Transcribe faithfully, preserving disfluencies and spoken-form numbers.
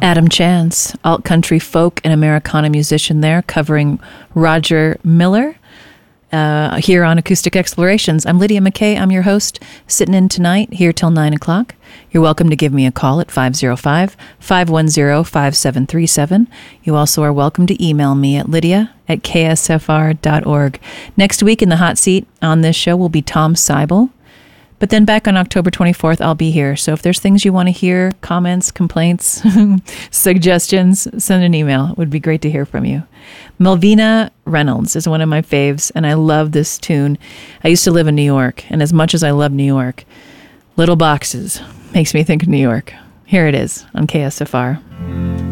Adam Chance, alt-country folk and Americana musician there, covering Roger Miller uh, here on Acoustic Explorations. I'm Lydia McKay. I'm your host, sitting in tonight, here till nine o'clock. You're welcome to give me a call at five oh five, five one zero, five seven three seven. You also are welcome to email me at lydia at k s f r dot org. Next week in the hot seat on this show will be Tom Seibel. But then back on October twenty-fourth, I'll be here. So if there's things you want to hear, comments, complaints, suggestions, send an email. It would be great to hear from you. Melvina Reynolds is one of my faves, and I love this tune. I used to live in New York, and as much as I love New York, Little Boxes makes me think of New York. Here it is on K S F R.